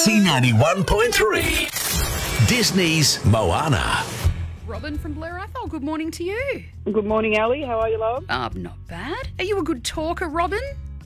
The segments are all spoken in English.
C91.3. Disney's Moana. Robin from Blair Athol, good morning to you. Good morning, Ali. How are you, love? Not bad. Are you a good talker, Robin?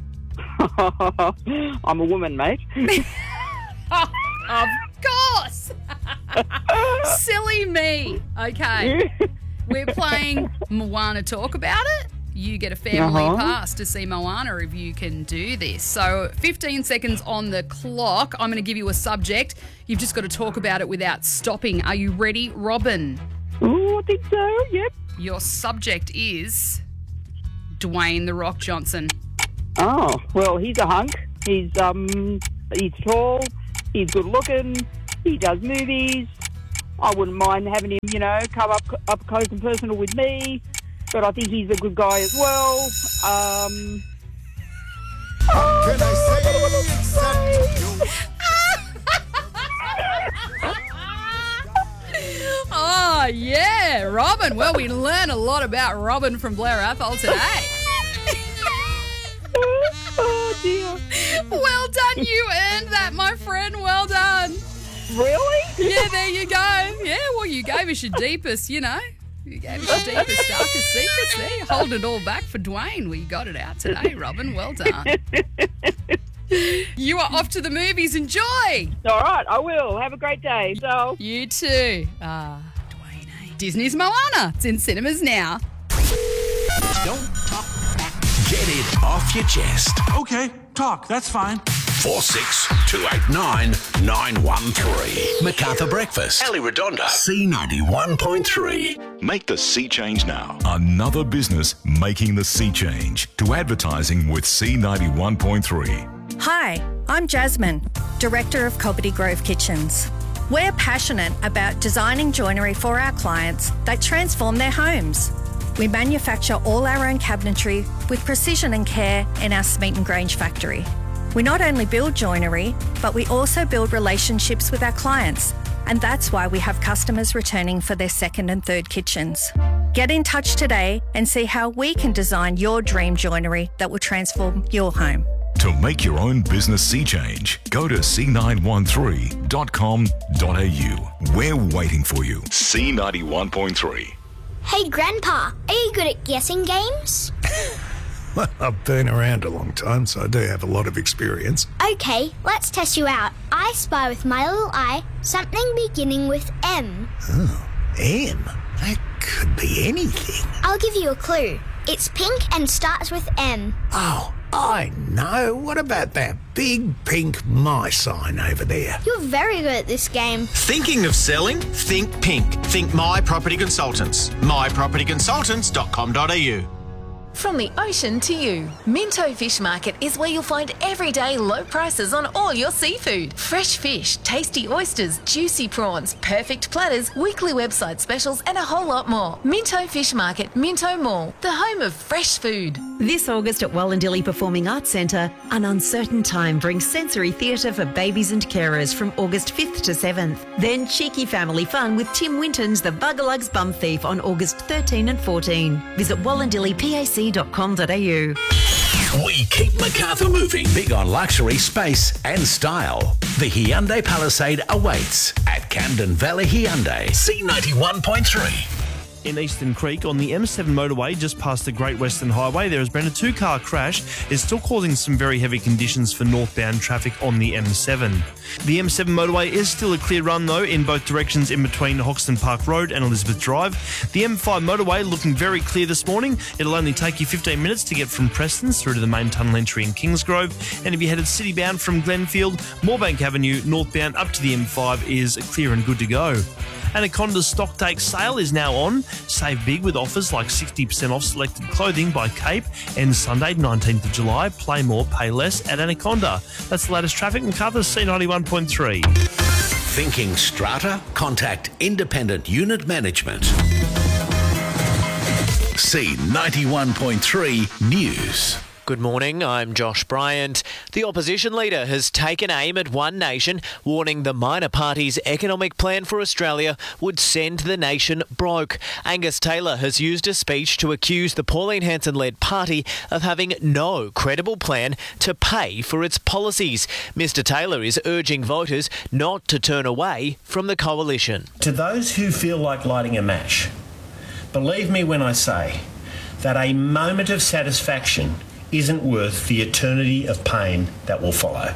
I'm a woman, mate. Oh, of course. Silly me. Okay. We're playing Moana Talk About It. You get a family pass to see Moana if you can do this. So 15 seconds on the clock. I'm going to give you a subject. You've just got to talk about it without stopping. Are you ready, Robin? Ooh, I think so, yep. Your subject is Dwayne The Rock Johnson. Oh, well, he's a hunk. He's tall. He's good looking. He does movies. I wouldn't mind having him, come up close and personal with me. But I think he's a good guy as well. Can I say Oh, yeah, Robin. Well, we learn a lot about Robin from Blair Athol today. Oh, dear. Well done. You earned that, my friend. Well done. Really? Yeah, there you go. Yeah, well, you gave us your deepest, You gave us your deepest, darkest secrets there. You hold it all back for Dwayne. We got it out today, Robin. Well done. You are off to the movies. Enjoy. All right, I will. Have a great day. So You too. Dwayne, eh? Disney's Moana. It's in cinemas now. Don't talk back. Get it off your chest. Okay, talk. That's fine. 46289913. MacArthur Breakfast. Ali Redonda. C91.3. Make the sea change now. Another business making the sea change to advertising with C91.3. Hi, I'm Jasmine, Director of Cobbitty Grove Kitchens. We're passionate about designing joinery for our clients that transform their homes. We manufacture all our own cabinetry with precision and care in our Smeaton Grange factory. We not only build joinery, but we also build relationships with our clients, and that's why we have customers returning for their second and third kitchens. Get in touch today and see how we can design your dream joinery that will transform your home. To make your own business sea change, go to c913.com.au. We're waiting for you. C91.3. Hey, Grandpa, are you good at guessing games? Well, I've been around a long time, so I do have a lot of experience. Okay, let's test you out. I spy with my little eye something beginning with M. Oh, M? That could be anything. I'll give you a clue. It's pink and starts with M. Oh, I know. What about that big pink my sign over there? You're very good at this game. Thinking of selling? Think pink. Think My Property Consultants. mypropertyconsultants.com.au. From the ocean to you, Minto Fish Market is where you'll find everyday low prices on all your seafood. Fresh fish, tasty oysters, juicy prawns, perfect platters, weekly website specials and a whole lot more. Minto Fish Market, Minto Mall, the home of fresh food. This August at Wallandilly Performing Arts Centre, An Uncertain Time brings sensory theatre for babies and carers from August 5th to 7th. Then cheeky family fun with Tim Winton's The Bugalugs Bum Thief on August 13 and 14. Visit wallandillypac.com.au. We keep MacArthur moving. Big on luxury, space and style. The Hyundai Palisade awaits at Camden Valley Hyundai. C91.3. In Eastern Creek on the M7 motorway just past the Great Western Highway, there has been a two-car crash. It's still causing some very heavy conditions for northbound traffic on the M7. The M7 motorway is still a clear run though in both directions in between Hoxton Park Road and Elizabeth Drive. The M5 motorway looking very clear this morning. It'll only take you 15 minutes to get from Prestons through to the main tunnel entry in Kingsgrove. And if you're headed city-bound from Glenfield, Moorebank Avenue northbound up to the M5 is clear and good to go. Anaconda's stock take sale is now on. Save big with offers like 60% off selected clothing by Cape and Sunday 19th of July. Play more, pay less at Anaconda. That's the latest traffic. MacArthur C91.3. Thinking strata? Contact Independent Unit Management. C91.3 News. Good morning, I'm Josh Bryant. The opposition leader has taken aim at One Nation, warning the minor party's economic plan for Australia would send the nation broke. Angus Taylor has used a speech to accuse the Pauline Hanson-led party of having no credible plan to pay for its policies. Mr Taylor is urging voters not to turn away from the coalition. To those who feel like lighting a match, believe me when I say that a moment of satisfaction isn't worth the eternity of pain that will follow.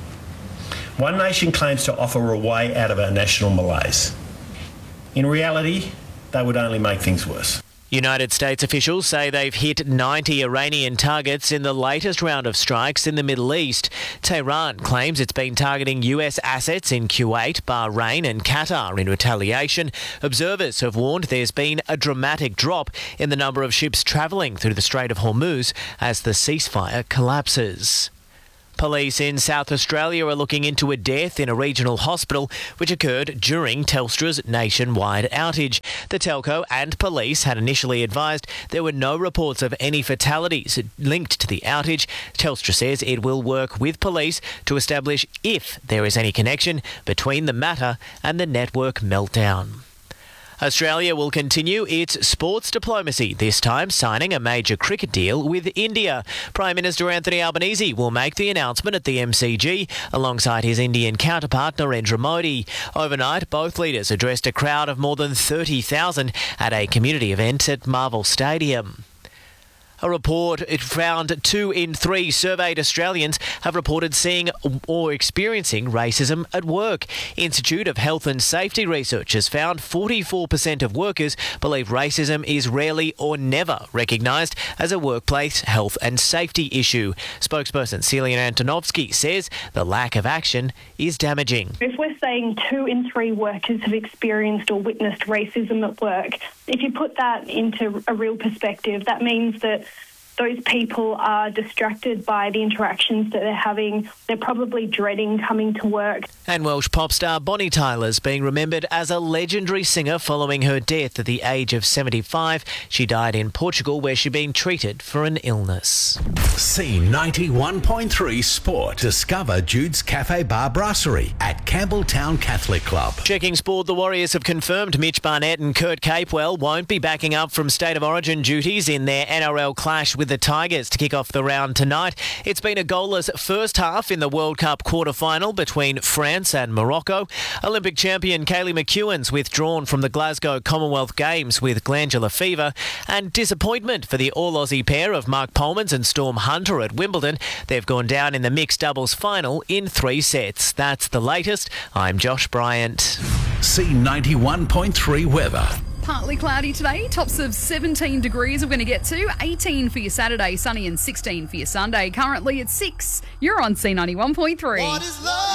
One Nation claims to offer a way out of our national malaise. In reality, they would only make things worse. United States officials say they've hit 90 Iranian targets in the latest round of strikes in the Middle East. Tehran claims it's been targeting US assets in Kuwait, Bahrain and Qatar in retaliation. Observers have warned there's been a dramatic drop in the number of ships travelling through the Strait of Hormuz as the ceasefire collapses. Police in South Australia are looking into a death in a regional hospital which occurred during Telstra's nationwide outage. The telco and police had initially advised there were no reports of any fatalities linked to the outage. Telstra says it will work with police to establish if there is any connection between the matter and the network meltdown. Australia will continue its sports diplomacy, this time signing a major cricket deal with India. Prime Minister Anthony Albanese will make the announcement at the MCG alongside his Indian counterpart Narendra Modi. Overnight, both leaders addressed a crowd of more than 30,000 at a community event at Marvel Stadium. A report found 2 in 3 surveyed Australians have reported seeing or experiencing racism at work. Institute of Health and Safety Research has found 44% of workers believe racism is rarely or never recognised as a workplace health and safety issue. Spokesperson Celia Antonovsky says the lack of action is damaging. If we're saying 2 in 3 workers have experienced or witnessed racism at work, if you put that into a real perspective, that means that those people are distracted by the interactions that they're having. They're probably dreading coming to work. And Welsh pop star Bonnie Tyler's being remembered as a legendary singer following her death at the age of 75. She died in Portugal where she'd been treated for an illness. C91.3 Sport. Discover Jude's Cafe Bar Brasserie at Campbelltown Catholic Club. Checking sport, the Warriors have confirmed Mitch Barnett and Kurt Capewell won't be backing up from State of Origin duties in their NRL clash with the Tigers to kick off the round tonight. It's been a goalless first half in the World Cup quarter-final between France and Morocco. Olympic champion Kaylee McEwen's withdrawn from the Glasgow Commonwealth Games with glandular fever. And disappointment for the All-Aussie pair of Mark Polmans and Storm Hunter at Wimbledon. They've gone down in the mixed doubles final in 3 sets. That's the latest. I'm Josh Bryant. C91.3 weather. Partly cloudy today, tops of 17 degrees we're going to get to, 18 for your Saturday, sunny and 16 for your Sunday. Currently it's 6. You're on C91.3.